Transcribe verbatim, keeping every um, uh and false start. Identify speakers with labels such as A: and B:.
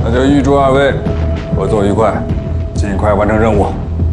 A: 那就预祝二位合作愉快，尽快完成任务。